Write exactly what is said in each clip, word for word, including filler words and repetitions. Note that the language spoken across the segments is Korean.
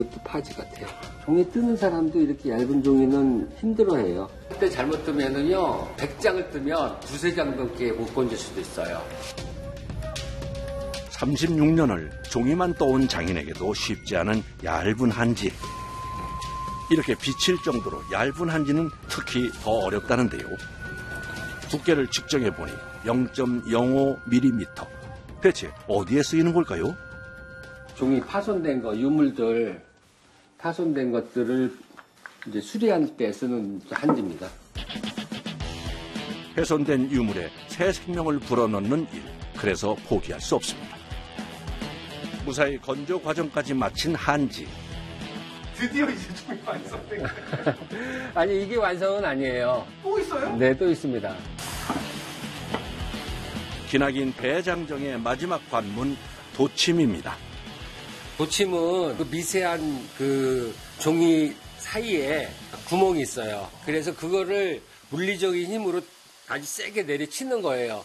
이것도 파지 같아요. 종이 뜨는 사람도 이렇게 얇은 종이는 힘들어해요. 그때 잘못 뜨면은요, 백 장을 뜨면 두세 장 넘게 못 건질 수도 있어요. 삼십육 년을 종이만 떠온 장인에게도 쉽지 않은 얇은 한지. 이렇게 비칠 정도로 얇은 한지는 특히 더 어렵다는데요. 두께를 측정해보니 영 점 영오 밀리미터. 대체 어디에 쓰이는 걸까요? 종이 파손된 거, 유물들, 파손된 것들을 이제 수리할 때 쓰는 한지입니다. 훼손된 유물에 새 생명을 불어넣는 일. 그래서 포기할 수 없습니다. 무사히 건조 과정까지 마친 한지. 드디어 이제 종이 완성된 거예요. 아니, 이게 완성은 아니에요. 또 있어요? 네, 또 있습니다. 기나긴 대장정의 마지막 관문, 도침입니다. 도침은 그 미세한 그 종이 사이에 구멍이 있어요. 그래서 그거를 물리적인 힘으로 아주 세게 내리치는 거예요.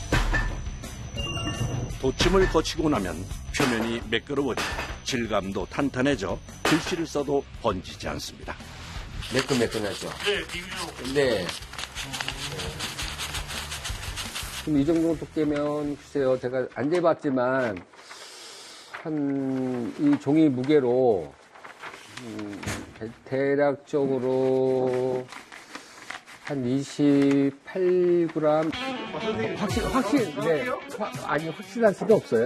도침을 거치고 나면 표면이 매끄러워지고 질감도 탄탄해져 글씨를 써도 번지지 않습니다. 매끈매끈하죠? 네, 비교로. 네. 그럼 이 정도 두께면 글쎄요, 제가 안 재봤지만 한 이 종이 무게로 음, 대략적으로 한 이십팔 그램. 확실 확실 네. 화, 아니 확실할 수도 없어요.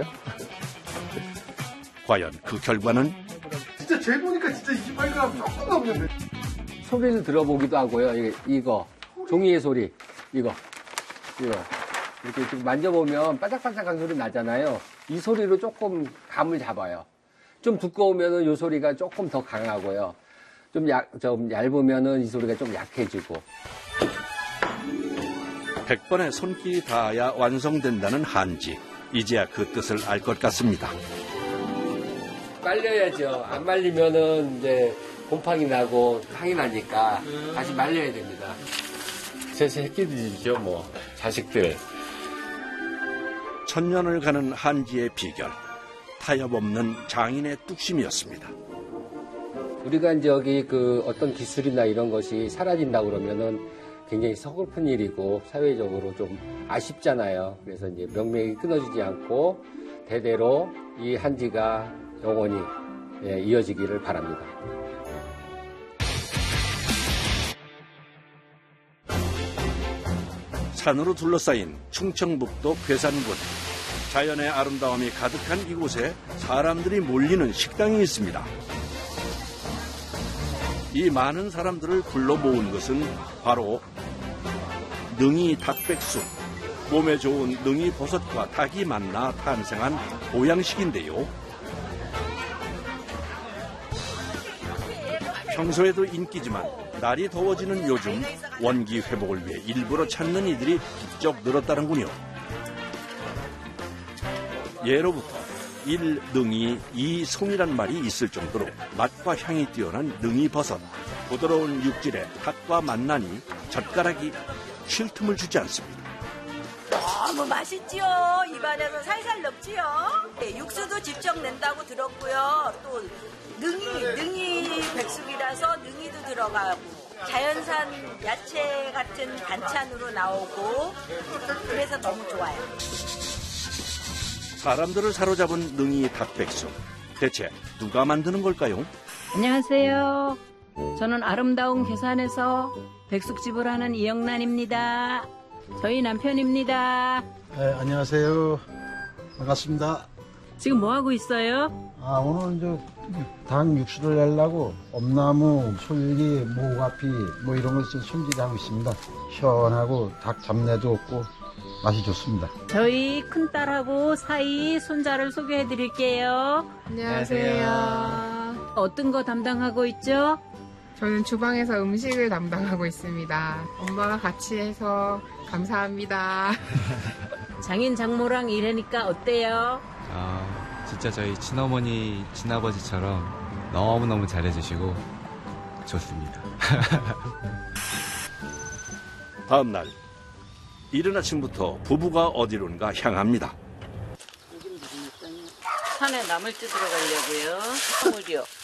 과연 그 결과는? 진짜 재보니까 진짜 이십팔 그램 조금 넘는데. 소리를 들어보기도 하고요. 이게, 이거 종이의 소리, 이거 이거 이렇게 좀 만져보면 바삭바삭한 소리 나잖아요. 이 소리로 조금 감을 잡아요. 좀 두꺼우면은 이 소리가 조금 더 강하고요. 좀 얇, 좀 얇으면은 이 소리가 좀 약해지고. 백 번의 손길이 닿아야 완성된다는 한지. 이제야 그 뜻을 알 것 같습니다. 말려야죠. 안 말리면은 이제 곰팡이 나고 향이 나니까 다시 말려야 됩니다. 제 새끼들이죠, 뭐 자식들. 천년을 가는 한지의 비결. 타협없는 장인의 뚝심이었습니다. 우리가 이제 여기 그 어떤 기술이나 이런 것이 사라진다 그러면은 굉장히 서글픈 일이고 사회적으로 좀 아쉽잖아요. 그래서 이제 명맥이 끊어지지 않고 대대로 이 한지가 영원히 예, 이어지기를 바랍니다. 산으로 둘러싸인 충청북도 괴산군. 자연의 아름다움이 가득한 이곳에 사람들이 몰리는 식당이 있습니다. 이 많은 사람들을 불러 모은 것은 바로 능이 닭백숙. 몸에 좋은 능이 버섯과 닭이 만나 탄생한 보양식인데요. 평소에도 인기지만 날이 더워지는 요즘 원기 회복을 위해 일부러 찾는 이들이 부쩍 늘었다는군요. 예로부터 일 능이 이 송이란 말이 있을 정도로 맛과 향이 뛰어난 능이버섯. 부드러운 육질에 닭과 만나니 젓가락이 쉴 틈을 주지 않습니다. 너무 맛있지요. 입안에서 살살 녹지요. 네, 육수도 직접 낸다고 들었고요. 또 능이, 능이 백숙이라서 능이도 들어가고 자연산 야채 같은 반찬으로 나오고 그래서 너무 좋아요. 사람들을 사로잡은 능이 닭백숙. 대체 누가 만드는 걸까요? 안녕하세요. 저는 아름다운 괴산에서 백숙집을 하는 이영란입니다. 저희 남편입니다. 네, 안녕하세요. 반갑습니다. 지금 뭐 하고 있어요? 아, 오늘 저 닭 육수를 내려고 엄나무, 솔기, 모가피 뭐 이런 것을 손질하고 있습니다. 시원하고 닭 잡내도 없고 맛이 좋습니다. 저희 큰딸하고 사이 손자를 소개해 드릴게요. 안녕하세요. 어떤 거 담당하고 있죠? 저는 주방에서 음식을 담당하고 있습니다. 엄마가 같이 해서 감사합니다. 장인 장모랑 일하니까 어때요? 아, 진짜 저희 친어머니, 친아버지처럼 너무너무 잘해주시고 좋습니다. 다음 날 이른 아침부터 부부가 어디론가 향합니다. 산에 나물 뜯으러 가려고요. 나물이요.